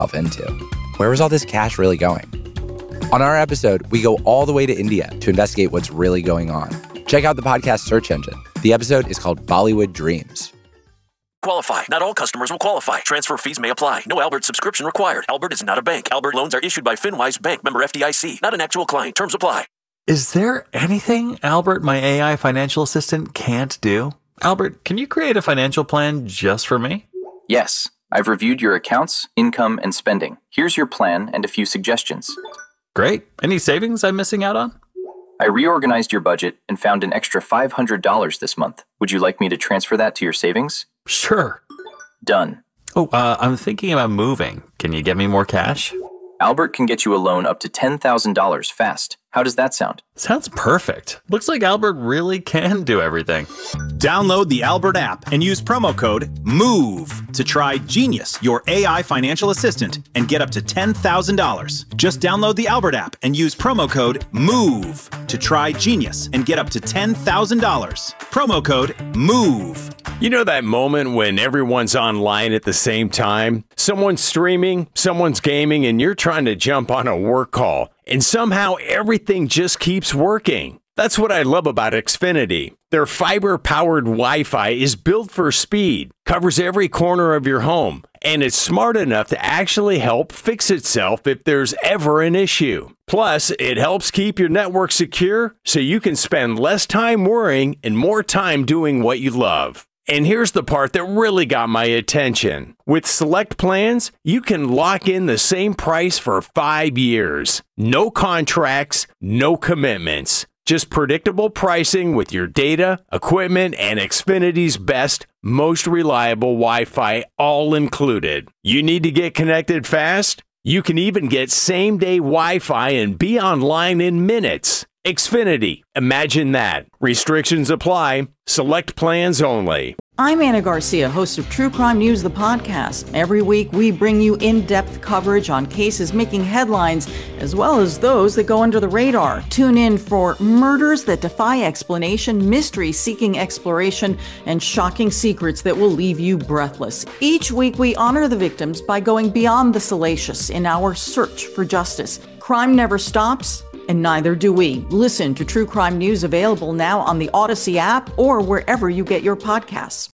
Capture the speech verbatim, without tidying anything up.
into. Where was all this cash really going? On our episode, we go all the way to India to investigate what's really going on. Check out the podcast search engine. The episode is called Bollywood Dreams. Qualify. Not all customers will qualify. Transfer fees may apply. No Albert subscription required. Albert is not a bank. Albert loans are issued by FinWise Bank, member F D I C. Not an actual client. Terms apply. Is there anything Albert, my A I financial assistant, can't do? Albert, can you create a financial plan just for me? Yes. I've reviewed your accounts, income, and spending. Here's your plan and a few suggestions. Great. Any savings I'm missing out on? I reorganized your budget and found an extra five hundred dollars this month. Would you like me to transfer that to your savings? Sure. Done. Oh, uh, I'm thinking about moving. Can you get me more cash? Albert can get you a loan up to ten thousand dollars fast. How does that sound? Sounds perfect. Looks like Albert really can do everything. Download the Albert app and use promo code MOVE to try Genius, your A I financial assistant, and get up to ten thousand dollars. Just download the Albert app and use promo code MOVE to try Genius and get up to ten thousand dollars. Promo code MOVE. You know that moment when everyone's online at the same time? Someone's streaming, someone's gaming, and you're trying to jump on a work call. And somehow everything just keeps working. That's what I love about Xfinity. Their fiber-powered Wi-Fi is built for speed, covers every corner of your home, and it's smart enough to actually help fix itself if there's ever an issue. Plus, it helps keep your network secure so you can spend less time worrying and more time doing what you love. And here's the part that really got my attention. With select plans, you can lock in the same price for five years. No contracts, no commitments. Just predictable pricing with your data, equipment, and Xfinity's best, most reliable Wi-Fi all included. You need to get connected fast? You can even get same-day Wi-Fi and be online in minutes. Xfinity. Imagine that. Restrictions apply. Select plans only. I'm Anna Garcia, host of True Crime News, the podcast. Every week, we bring you in-depth coverage on cases making headlines, as well as those that go under the radar. Tune in for murders that defy explanation, mystery seeking exploration, and shocking secrets that will leave you breathless. Each week, we honor the victims by going beyond the salacious in our search for justice. Crime never stops, and neither do we. Listen to True Crime News, available now on the Odyssey app or wherever you get your podcasts.